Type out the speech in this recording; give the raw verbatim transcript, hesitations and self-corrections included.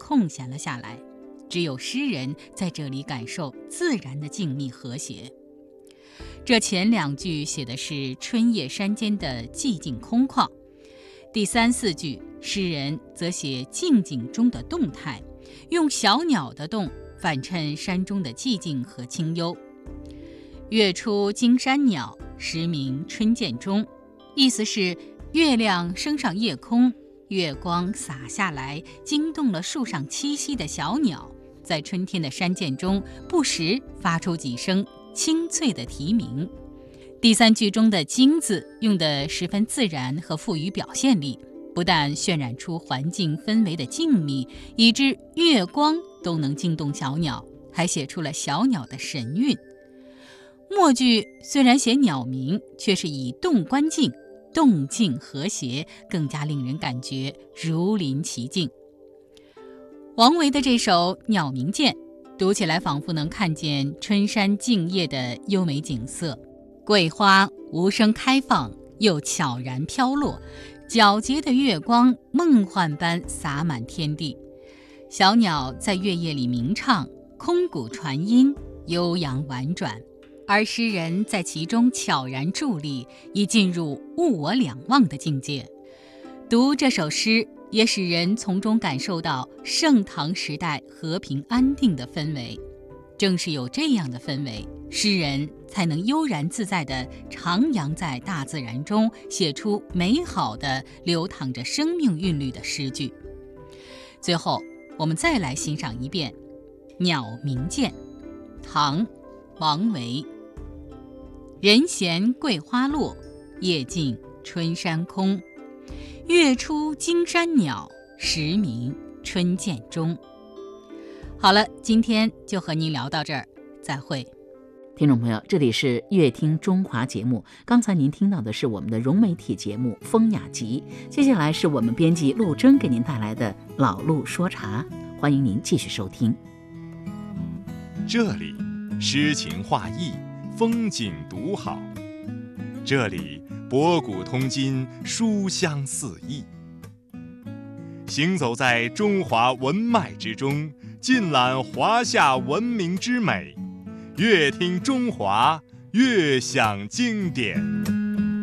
空闲了下来，只有诗人在这里感受自然的静谧和谐。这前两句写的是春夜山间的寂静空旷，第三四句诗人则写静景中的动态，用小鸟的动反衬山中的寂静和清幽。月出惊山鸟，时鸣春涧中，意思是月亮升上夜空，月光洒下来，惊动了树上栖息的小鸟，在春天的山涧中不时发出几声清脆的啼鸣。第三句中的惊字用得十分自然和富于表现力，不但渲染出环境氛围的静谧，以致月光都能惊动小鸟，还写出了小鸟的神韵。末句虽然写鸟鸣，却是以动观静，动静和谐，更加令人感觉如临其境。王维的这首《鸟鸣涧》读起来仿佛能看见春山静夜的优美景色，桂花无声开放，又悄然飘落，皎洁的月光梦幻般洒满天地，小鸟在月夜里鸣唱，空谷传音，悠扬婉转，而诗人在其中悄然伫立，已进入物我两忘的境界。读这首诗，也使人从中感受到盛唐时代和平安定的氛围。正是有这样的氛围，诗人才能悠然自在地徜徉在大自然中，写出美好的流淌着生命韵律的诗句。最后，我们再来欣赏一遍《鸟鸣涧》，唐·王维。人闲桂花落，夜静春山空。月出惊山鸟，时鸣春涧中。好了，今天就和您聊到这儿，再会。 听众朋友，这里是乐听中华节目，刚才您听到的是我们的融媒体节目《风雅集》，接下来是我们编辑陆征给您带来的老陆说茶，欢迎您继续收听。 这里诗情画意，风景独好，这里博古通今，书香四溢。行走在中华文脉之中，尽览华夏文明之美，乐听中华，乐享经典。